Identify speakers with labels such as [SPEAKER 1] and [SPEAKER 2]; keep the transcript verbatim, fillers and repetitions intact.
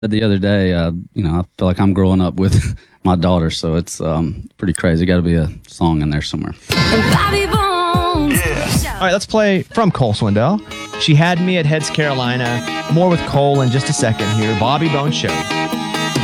[SPEAKER 1] The other day, uh, you know, I feel like I'm growing up with my daughter, so it's um, pretty crazy. Got to be a song in there somewhere.
[SPEAKER 2] Bobby Bones.
[SPEAKER 3] All right, let's play from Cole Swindell. She Had Me at Heads Carolina. More with Cole in just a second here. Bobby Bones Show.